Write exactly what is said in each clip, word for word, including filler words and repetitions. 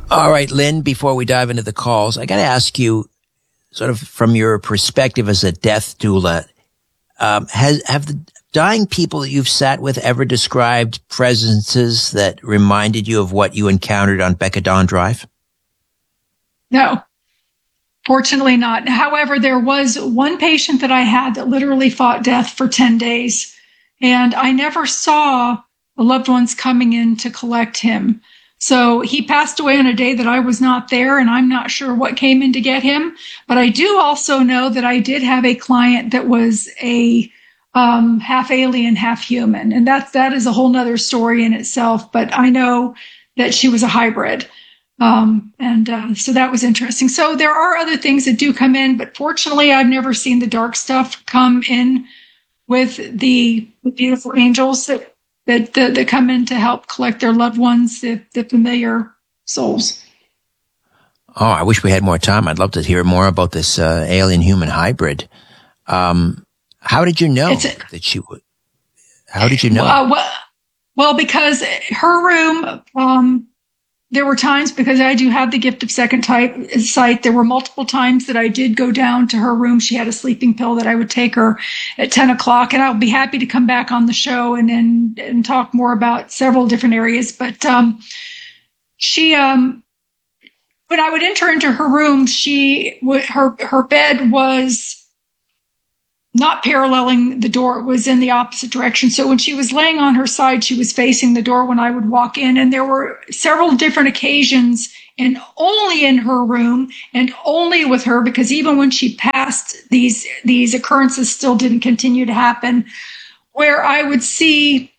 All right, Lynn, before we dive into the calls, I got to ask you, sort of from your perspective as a death doula, um, has, have the dying people that you've sat with ever described presences that reminded you of what you encountered on Becca Dawn Drive? No, fortunately not. However, there was one patient that I had that literally fought death for ten days, and I never saw the loved ones coming in to collect him. So he passed away on a day that I was not there, and I'm not sure what came in to get him. But I do also know that I did have a client that was a um, half alien, half human. And that, that is a whole nother story in itself. But I know that she was a hybrid. Um, and uh, so that was interesting. So there are other things that do come in, but fortunately, I've never seen the dark stuff come in with the beautiful angels that That, that that come in to help collect their loved ones, the, the familiar souls. Oh, I wish we had more time. I'd love to hear more about this uh, alien-human hybrid. Um, how did you know a, that she would? How did you know? Uh, well, well, because her room, um, there were times, because I do have the gift of second type sight, there were multiple times that I did go down to her room. She had a sleeping pill that I would take her at ten o'clock, and I'll be happy to come back on the show and and, and talk more about several different areas. But um, she, um, when I would enter into her room, she would, her her bed was not paralleling the door. It was in the opposite direction. So when she was laying on her side, she was facing the door when I would walk in. And there were several different occasions, and only in her room and only with her, because even when she passed, these, these occurrences still didn't continue to happen, where I would see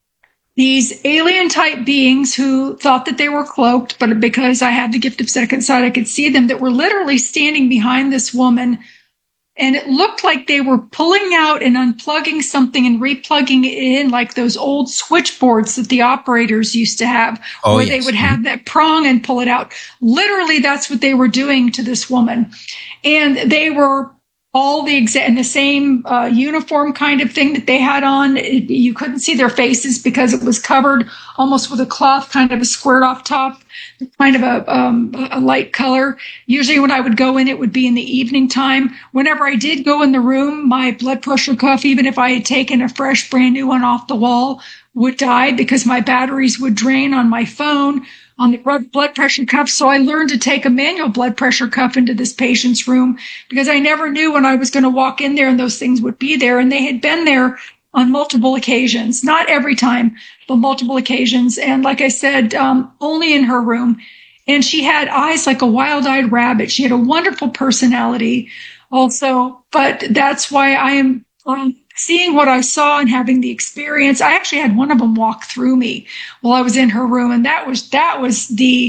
these alien type beings who thought that they were cloaked, but because I had the gift of second sight, I could see them, that were literally standing behind this woman. And it looked like they were pulling out and unplugging something and replugging it in, like those old switchboards that the operators used to have, oh, where yes. they would have that prong and pull it out. Literally, that's what they were doing to this woman. And they were all the exact, in the same uh, uniform kind of thing that they had on. It, you couldn't see their faces because it was covered almost with a cloth, kind of a squared off top, kind of a, um, a light color. Usually when I would go in, it would be in the evening time. Whenever I did go in the room, my blood pressure cuff, even if I had taken a fresh, brand new one off the wall, would die because my batteries would drain on my phone, on the blood pressure cuff. So I learned to take a manual blood pressure cuff into this patient's room, because I never knew when I was going to walk in there and those things would be there. And they had been there on multiple occasions, not every time, but multiple occasions. And like I said, um, only in her room. And she had eyes like a wild-eyed rabbit. She had a wonderful personality also, but that's why I am um, seeing what I saw and having the experience. I actually had one of them walk through me while I was in her room, and that was that was the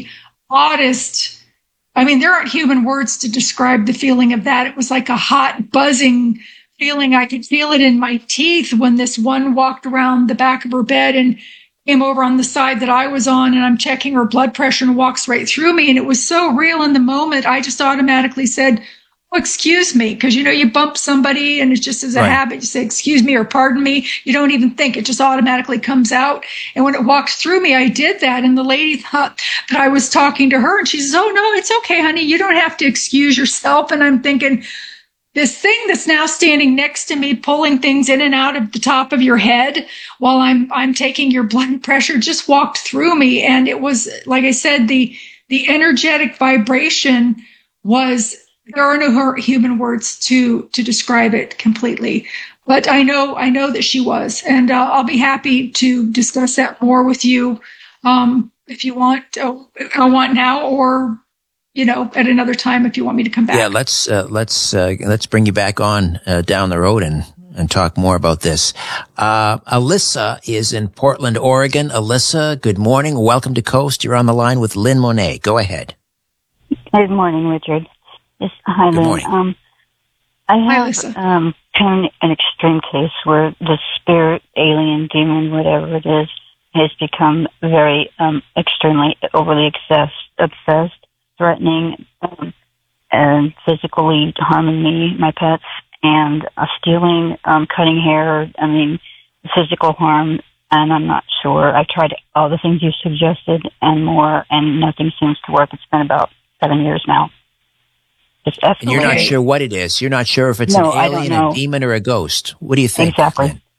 oddest. I mean, there aren't human words to describe the feeling of that. It was like a hot, buzzing feeling. I could feel it in my teeth when this one walked around the back of her bed and came over on the side that I was on, and I'm checking her blood pressure and walks right through me. And it was so real in the moment. I just automatically said, oh, excuse me, because, you know, you bump somebody and it's just as a right. habit, you say, excuse me or pardon me. You don't even think. It just automatically comes out. And when it walked through me, I did that. And the lady thought that I was talking to her, and she says, oh, no, it's okay, honey. You don't have to excuse yourself. And I'm thinking, this thing that's now standing next to me, pulling things in and out of the top of your head while I'm I'm taking your blood pressure, just walked through me. And it was, like I said, the the energetic vibration was, there are no human words to to describe it completely. But I know I know that she was, and uh, I'll be happy to discuss that more with you um, if you want. Uh, I want now, or you know, at another time if you want me to come back. Yeah, let's uh, let's uh, let's bring you back on uh, down the road and and talk more about this. Uh, Alyssa is in Portland, Oregon. Alyssa, good morning. Welcome to Coast. You're on the line with Lynn Monet. Go ahead. Good morning, Richard. Yes, hi, Good Lynn. morning. Um, I have Hi, um, kind of an extreme case where the spirit, alien, demon, whatever it is, has become very um, extremely overly obsessed, obsessed threatening um, and physically harming me, my pets, and uh, stealing, um, cutting hair. I mean, physical harm and I'm not sure. I tried all the things you suggested and more, and nothing seems to work. It's been about seven years now. It's escalating. And you're not sure what it is. You're not sure if it's no, an alien, a demon, or a ghost. What do you think? Exactly. Lynn?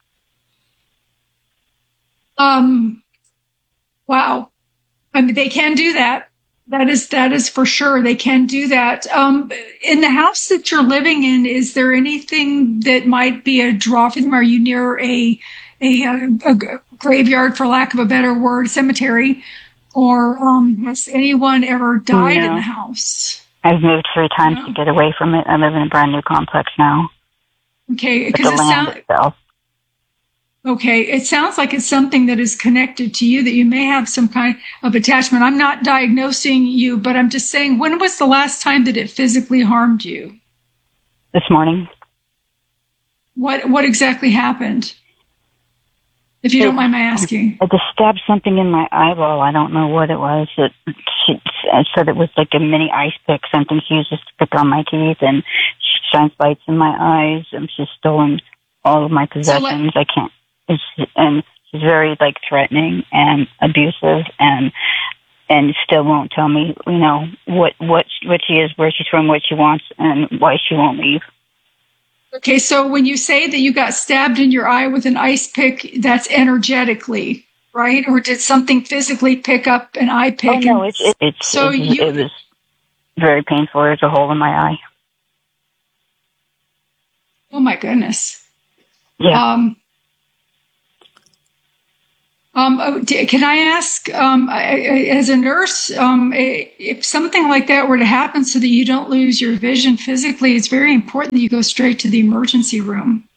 Um, wow. I mean, they can do that. That is, that is for sure. They can do that. Um, in the house that you're living in, is there anything that might be a draw for them? Are you near a, a, a, a graveyard, for lack of a better word, cemetery? Or, um, has anyone ever died no. in the house? I've moved three times no. to get away from it. I live in a brand new complex now. Okay. But Because the it land sounds, itself. okay, it sounds like it's something that is connected to you, that you may have some kind of attachment. I'm not diagnosing you, but I'm just saying, when was the last time that it physically harmed you? This morning. What what exactly happened? If you it, don't mind my asking. I just stabbed something in my eyeball. I don't know what it was. It, she said it was like a mini ice pick, something she uses to pick on my teeth, and she shines lights in my eyes, and she's stolen all of my possessions. So, like, I can't. It's, and she's very like threatening and abusive, and and still won't tell me, you know, what what what she is, where she's from, what she wants, and why she won't leave. Okay, so when you say that you got stabbed in your eye with an ice pick, that's energetically, right? Or did something physically pick up an eye pick? Oh no, it's it, it's so it, you, it was very painful. There's a hole in my eye. Oh my goodness. Yeah. Um, Um, can I ask, um, as a nurse, um, if something like that were to happen so that you don't lose your vision physically, it's very important that you go straight to the emergency room.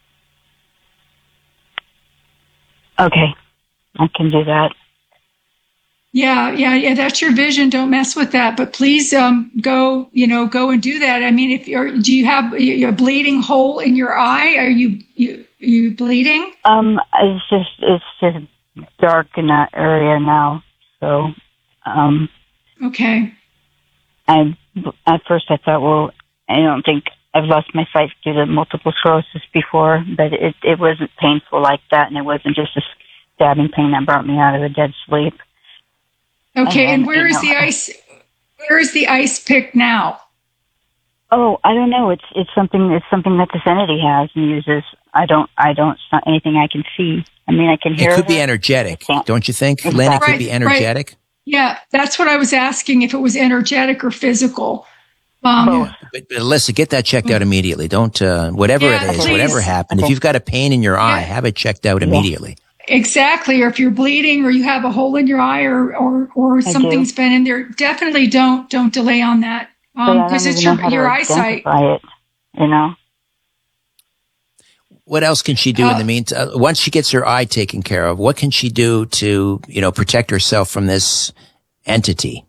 Okay, I can do that. Yeah, yeah, yeah. That's your vision. Don't mess with that. But please, um, go, you know, go and do that. I mean, if you're, do you have a bleeding hole in your eye? Are you, you, you bleeding? Um, it's just, it's just dark in that area now. So, um, okay. I, at first I thought, well, I don't think I've lost my sight due to multiple sclerosis before, but it, it wasn't painful like that. And it wasn't just a stabbing pain that brought me out of a dead sleep. Okay, and, and where is know, the ice? Where is the ice pick now? Oh, I don't know. It's it's something. It's something that this entity has and uses. I don't. I don't. It's not anything I can see. I mean, I can hear. It could her. be energetic, don't you think, exactly. Lynn? It could right, be energetic. Right. Yeah, that's what I was asking. If it was energetic or physical. Um, Both. But, but Alyssa, get that checked out immediately. Don't uh, whatever Yeah, it is, please. whatever happened. Okay. If you've got a pain in your eye, Yeah. have it checked out Yeah. immediately. Exactly. Or if you're bleeding or you have a hole in your eye or, or, or something's been in there, definitely don't, don't delay on that. Um, But I cause don't it's even your, know how your to eyesight. identify it, you know? What else can she do Uh, in the meantime? Once she gets her eye taken care of, what can she do to, you know, protect herself from this entity?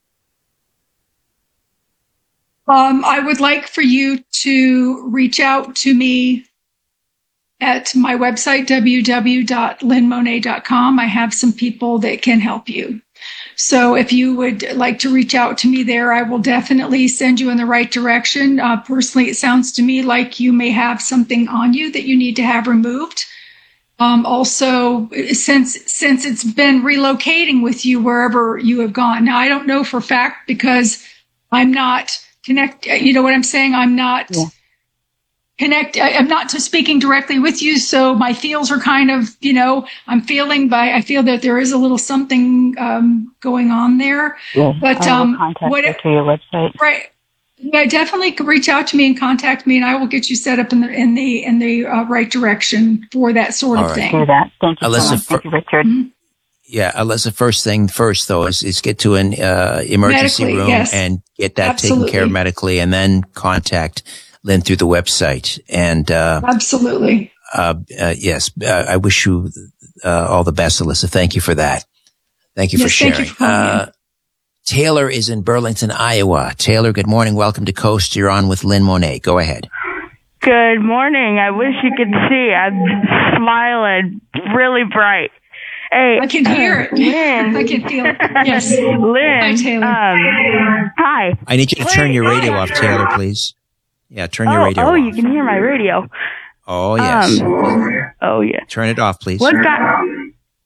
Um, I would like for you to reach out to me at my website, w w w dot lynn monet dot com. I have some people that can help you. So if you would like to reach out to me there, I will definitely send you in the right direction. Uh, personally, it sounds to me like you may have something on you that you need to have removed. Um, also, since since it's been relocating with you wherever you have gone. Now, I don't know for a fact because I'm not connect. You know what I'm saying? I'm not. Yeah. Connect. I, I'm not speaking directly with you, so my feels are kind of, you know, I'm feeling by. I feel that there is a little something um, going on there. Yes, But I will um, contact what? you through your website. Right. Yeah, definitely could reach out to me and contact me, and I will get you set up in the in the in the uh, right direction for that sort All of right. thing. Do that. Thank you Alyssa, so much. for- Thank you, Richard. Mhm. Yeah, Alyssa, first thing first, though, is, is get to an uh, emergency Medically, room yes. and get that Absolutely. taken care of medically, and then contact Lynn through the website. And uh, Absolutely. uh, uh, yes, uh, I wish you uh, all the best, Alyssa. Thank you for that. Thank you Yes, for sharing. thank you for calling uh, Taylor is in Burlington, Iowa. Taylor, good morning. Welcome to Coast. You're on with Lynn Monet. Go ahead. Good morning. I wish you could see. I'm smiling really bright. Hey, I can hear it. Lynn. I can feel it. Yes. Lynn. Hi, Taylor. Um, hi. I need you to turn your radio off, Taylor, please. Yeah, turn your Oh, radio oh, off. you can hear my radio. Oh, yes. Um, oh, yeah. Turn it off, please. What got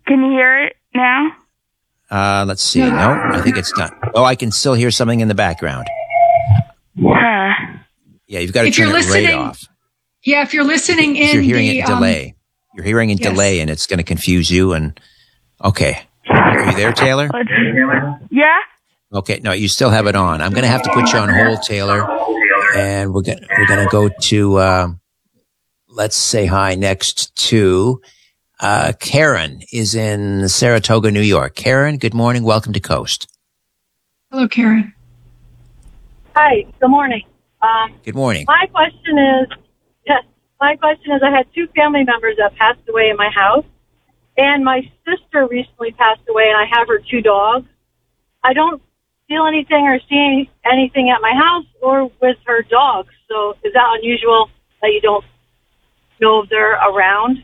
Can you hear it now? Uh, let's see. No, I think it's done. Oh, I can still hear something in the background. Huh. Yeah, you've got to If turn you're it right listening- off. Yeah, if you're listening in You're hearing the, it in um, delay. You're hearing in yes. delay, and it's going to confuse you. And okay, are you there, Taylor? Let's, yeah? Okay, no, you still have it on. I'm going to have to put you on hold, Taylor, and we're going we're going to go to. Um, let's say hi next to uh, Karen is in Saratoga, New York. Karen, good morning. Welcome to Coast. Hello, Karen. Hi, good morning. Um, Good morning. my question is, yes, my question is, I had two family members that passed away in my house, and my sister recently passed away, and I have her two dogs. I don't feel anything or see anything at my house or with her dogs. So is that unusual that you don't know if they're around?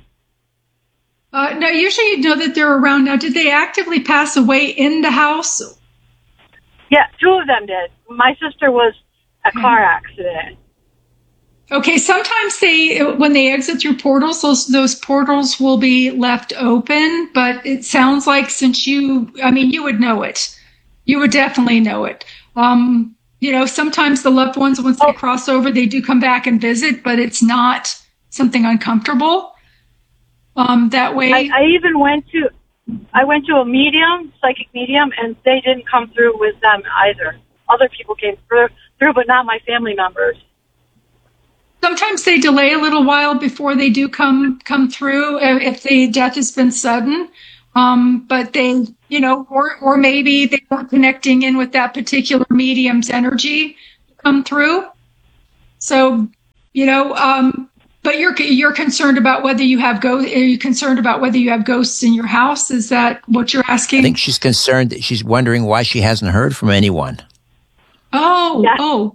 Uh, no, usually you know that they're around. Now, did they actively pass away in the house? Yeah, two of them did. My sister was a car accident. Okay, sometimes they, when they exit through portals, those those portals will be left open. But it sounds like since you, I mean, you would know it. You would definitely know it. Um, you know, sometimes the loved ones, once they cross over, they do come back and visit, but it's not something uncomfortable. Um, that way, I, I even went to, I went to a medium, psychic medium, and they didn't come through with them either. Other people came through, through, but not my family members. sometimes they delay a little while before they do come come through if the death has been sudden. Um, but they, you know, or or maybe they weren't connecting in with that particular medium's energy to come through. So, you know, um, but you're you're concerned about whether you have ghosts. Are you concerned about whether you have ghosts in your house? Is that what you're asking? I think she's concerned. She's wondering why she hasn't heard from anyone. Oh, Yeah. oh,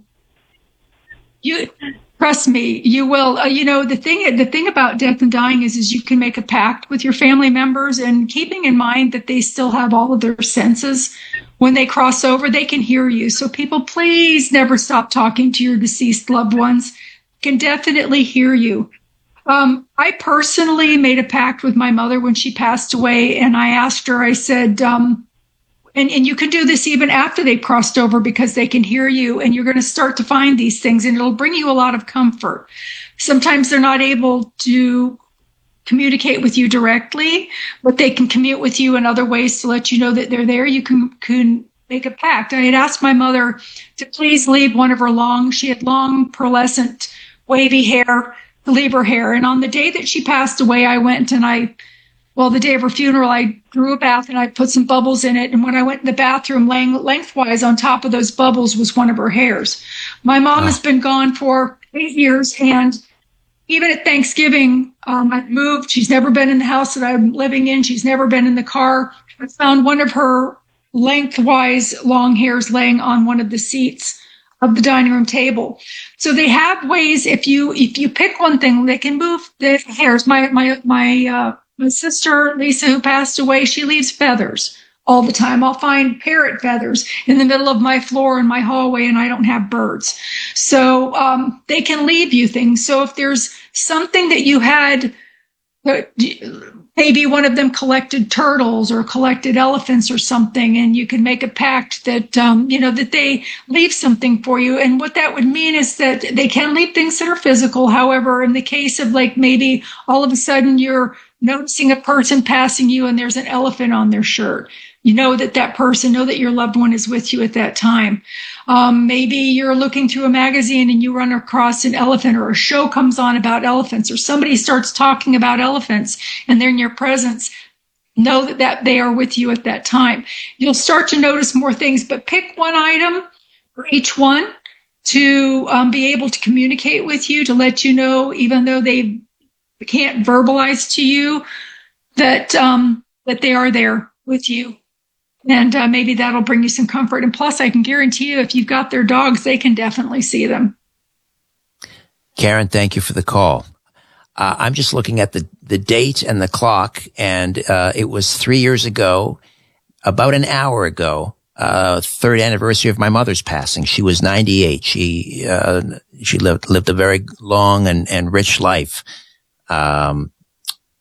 you trust me, you will. Uh, you know, the thing, the thing about death and dying is, is you can make a pact with your family members, and keeping in mind that they still have all of their senses. When they cross over, they can hear you. So people, please never stop talking to your deceased loved ones. Can definitely hear you. Um, I personally made a pact with my mother when she passed away, and I asked her, I said, um, And, and you can do this even after they've crossed over, because they can hear you, and you're going to start to find these things, and it'll bring you a lot of comfort. Sometimes they're not able to communicate with you directly, but they can commute with you in other ways to let you know that they're there. You can, can make a pact. I had asked my mother to please leave one of her long, she had long, pearlescent, wavy hair, to leave her hair. And on the day that she passed away, I went and I Well, the day of her funeral, I drew a bath and I put some bubbles in it. And when I went in the bathroom, laying lengthwise on top of those bubbles was one of her hairs. My mom Oh. has been gone for eight years. And even at Thanksgiving, um, I moved. She's never been in the house that I'm living in. She's never been in the car. I found one of her lengthwise long hairs laying on one of the seats of the dining room table. So they have ways, if you if you pick one thing, they can move the hairs. My my my uh My sister, Lisa, who passed away, she leaves feathers all the time. I'll find parrot feathers in the middle of my floor in my hallway, and I don't have birds. So um, they can leave you things. So if there's something that you had, maybe one of them collected turtles or collected elephants or something, and you can make a pact that, um, you know, that they leave something for you. And what that would mean is that they can leave things that are physical. However, in the case of like maybe all of a sudden you're noticing a person passing you and there's an elephant on their shirt, you know that that person, know that your loved one is with you at that time. Um, maybe you're looking through a magazine and you run across an elephant, or a show comes on about elephants, or somebody starts talking about elephants and they're in your presence. Know that, that they are with you at that time. You'll start to notice more things, but pick one item for each one to um, be able to communicate with you, to let you know, even though they can't verbalize to you, that um, that they are there with you. And uh, maybe that'll bring you some comfort. And plus, I can guarantee you, if you've got their dogs, they can definitely see them. Karen, thank you for the call. Uh, I'm just looking at the, the date and the clock, and uh, it was three years ago, about an hour ago, uh, third anniversary of my mother's passing. She was ninety-eight. She uh, she lived lived a very long and, and rich life. Um,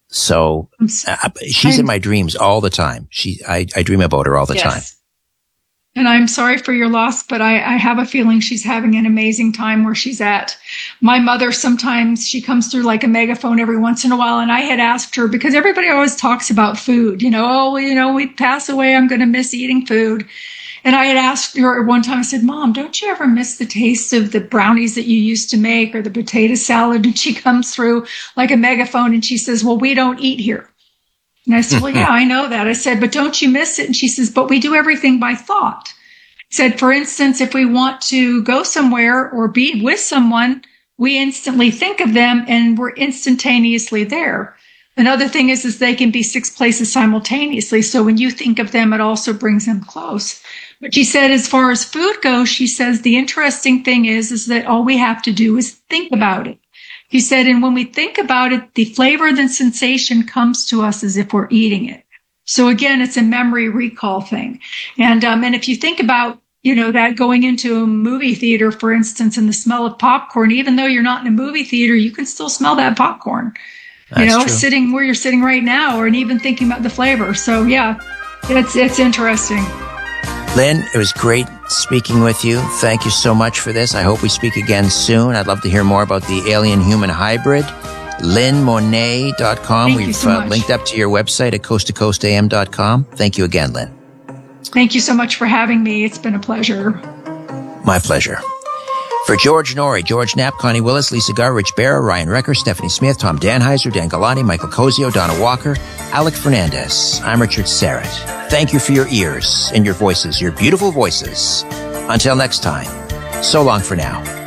So uh, she's I'm, in my dreams all the time. She, I, I dream about her all the yes. time. And I'm sorry for your loss, but I, I have a feeling she's having an amazing time where she's at. My mother, sometimes she comes through like a megaphone every once in a while. And I had asked her, because everybody always talks about food, you know, oh, you know, we pass away, I'm going to miss eating food. And I had asked her one time, I said, Mom, don't you ever miss the taste of the brownies that you used to make or the potato salad? And she comes through like a megaphone and she says, well, we don't eat here. And I said, well, yeah, I know that. I said, but don't you miss it? And she says, but we do everything by thought. I said, for instance, if we want to go somewhere or be with someone, we instantly think of them and we're instantaneously there. Another thing is, is they can be six places simultaneously. So when you think of them, it also brings them close. But she said, as far as food goes, she says, the interesting thing is, is that all we have to do is think about it. He said, and when we think about it, the flavor and the sensation comes to us as if we're eating it. So again, it's a memory recall thing. And, um, and if you think about, you know, that going into a movie theater, for instance, and the smell of popcorn, even though you're not in a movie theater, you can still smell that popcorn, That's you know, true. Sitting where you're sitting right now, or even thinking about the flavor. So yeah, it's, it's interesting. Lynn, it was great speaking with you. Thank you so much for this. I hope we speak again soon. I'd love to hear more about the alien-human hybrid. lynn monet dot com. Thank We've you so uh, much. linked up to your website at coast to coast a m dot com. Thank you again, Lynn. Thank you so much for having me. It's been a pleasure. My pleasure. For George Norrie, George Knapp, Connie Willis, Lisa Garr, Rich Barra, Ryan Recker, Stephanie Smith, Tom Danheiser, Dan Galati, Michael Cozio, Donna Walker, Alec Fernandez, I'm Richard Serrett. Thank you for your ears and your voices, your beautiful voices. Until next time, so long for now.